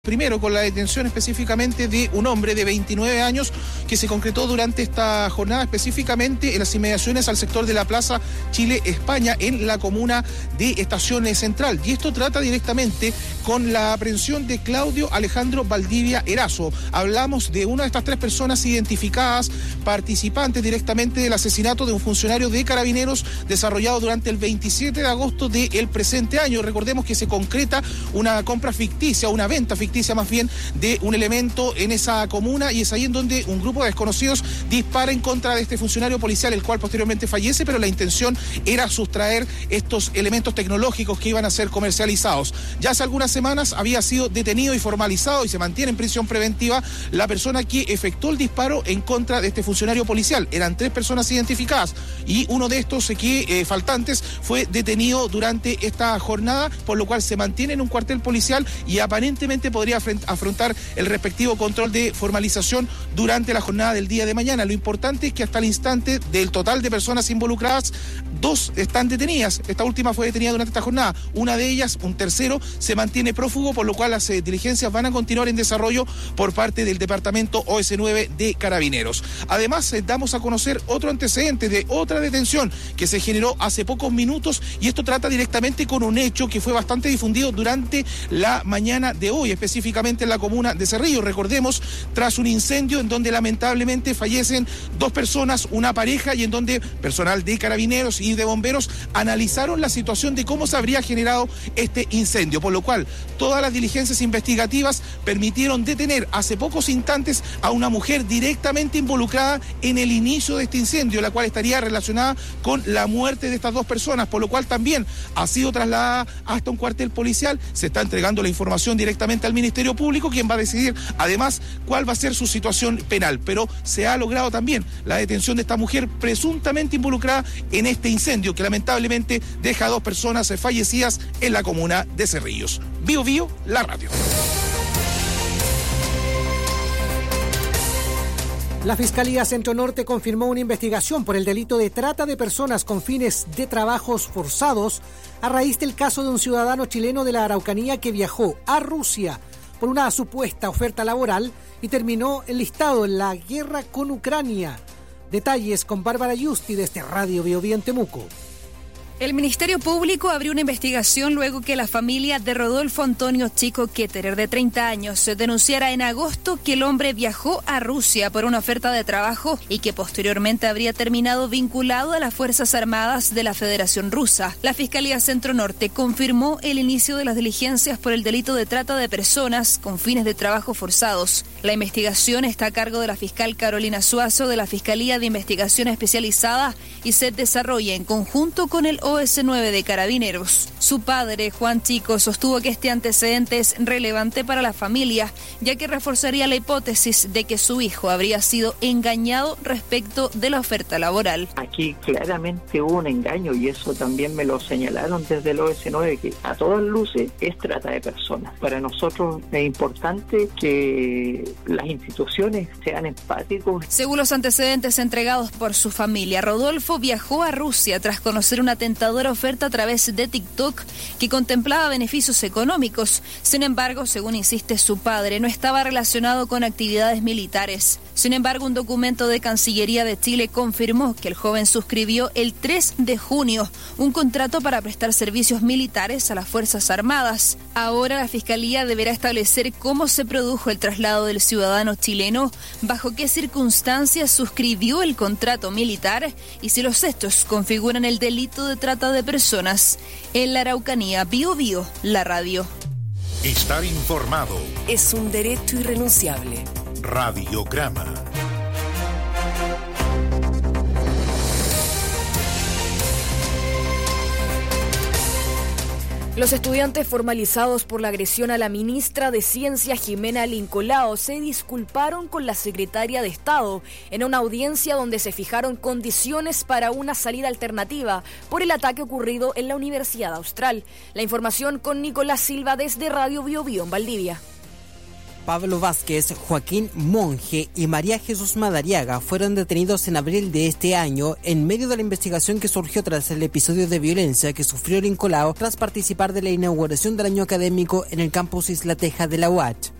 Primero, con la detención específicamente de un hombre de 29 años que se concretó durante esta jornada, específicamente en las inmediaciones al sector de la Plaza Chile España, en la comuna de Estación Central. Y esto trata directamente con la aprehensión de Claudio Alejandro Valdivia Erazo. Hablamos de una de estas tres personas identificadas, participantes directamente del asesinato de un funcionario de Carabineros desarrollado durante el 27 de agosto del presente año. Recordemos que se concreta una compra ficticia, una venta ficticia más bien, de un elemento en esa comuna, y es ahí en donde un grupo de desconocidos dispara en contra de este funcionario policial, el cual posteriormente fallece, pero la intención era sustraer estos elementos tecnológicos que iban a ser comercializados. Ya hace algunas semanas había sido detenido y formalizado y se mantiene en prisión preventiva la persona que efectuó el disparo en contra de este funcionario policial. Eran tres personas identificadas y uno de estos faltantes fue detenido durante esta jornada, por lo cual se mantiene en un cuartel policial y aparentemente podría afrontar el respectivo control de formalización durante la jornada del día de mañana. Lo importante es que hasta el instante, del total de personas involucradas, 2 están detenidas. Esta última fue detenida durante esta jornada. Una de ellas, un tercero, se mantiene prófugo, por lo cual las diligencias van a continuar en desarrollo por parte del departamento OS9 de Carabineros. Además, damos a conocer otro antecedente de otra detención que se generó hace pocos minutos, y esto trata directamente con un hecho que fue bastante difundido durante la mañana de hoy, específicamente en la comuna de Cerrillos. Recordemos, tras un incendio en donde lamentablemente fallecen 2 personas, una pareja, y en donde personal de Carabineros y de bomberos analizaron la situación de cómo se habría generado este incendio, por lo cual todas las diligencias investigativas permitieron detener hace pocos instantes a una mujer directamente involucrada en el inicio de este incendio, la cual estaría relacionada con la muerte de estas 2 personas, por lo cual también ha sido trasladada hasta un cuartel policial. Se está entregando la información directamente al Ministerio Público, quien va a decidir además cuál va a ser su situación penal, pero se ha logrado también la detención de esta mujer presuntamente involucrada en este incendio que lamentablemente deja a 2 personas fallecidas en la comuna de Cerrillos. Bio Bio, la radio. La Fiscalía Centro Norte confirmó una investigación por el delito de trata de personas con fines de trabajos forzados a raíz del caso de un ciudadano chileno de la Araucanía que viajó a Rusia por una supuesta oferta laboral y terminó enlistado en la guerra con Ucrania. Detalles con Bárbara Yusti desde Radio Bio Bio en Temuco. El Ministerio Público abrió una investigación luego que la familia de Rodolfo Antonio Chico Ketterer, de 30 años, denunciara en agosto que el hombre viajó a Rusia por una oferta de trabajo y que posteriormente habría terminado vinculado a las Fuerzas Armadas de la Federación Rusa. La Fiscalía Centro Norte confirmó el inicio de las diligencias por el delito de trata de personas con fines de trabajo forzados. La investigación está a cargo de la fiscal Carolina Suazo de la Fiscalía de Investigación Especializada y se desarrolla en conjunto con el OS9 de Carabineros. Su padre, Juan Chico, sostuvo que este antecedente es relevante para la familia, ya que reforzaría la hipótesis de que su hijo habría sido engañado respecto de la oferta laboral. Aquí claramente hubo un engaño, y eso también me lo señalaron desde el OS9, que a todas luces es trata de personas. Para nosotros es importante que las instituciones sean empáticos. Según los antecedentes entregados por su familia, Rodolfo viajó a Rusia tras conocer una tentadora oferta a través de TikTok que contemplaba beneficios económicos. Sin embargo, según insiste su padre, no estaba relacionado con actividades militares. Sin embargo, un documento de Cancillería de Chile confirmó que el joven suscribió el 3 de junio un contrato para prestar servicios militares a las Fuerzas Armadas. Ahora la Fiscalía deberá establecer cómo se produjo el traslado del ciudadano chileno, bajo qué circunstancias suscribió el contrato militar y si los hechos configuran el delito de trata de personas. En la Araucanía, Bio Bio, la radio. Estar informado es un derecho irrenunciable. Radiograma. Los estudiantes formalizados por la agresión a la ministra de Ciencia, Jimena Lincolao, se disculparon con la secretaria de Estado en una audiencia donde se fijaron condiciones para una salida alternativa por el ataque ocurrido en la Universidad Austral. La información con Nicolás Silva desde Radio Bio Bio en Valdivia. Pablo Vázquez, Joaquín Monge y María Jesús Madariaga fueron detenidos en abril de este año en medio de la investigación que surgió tras el episodio de violencia que sufrió Lincolao tras participar de la inauguración del año académico en el campus Isla Teja de la UACH.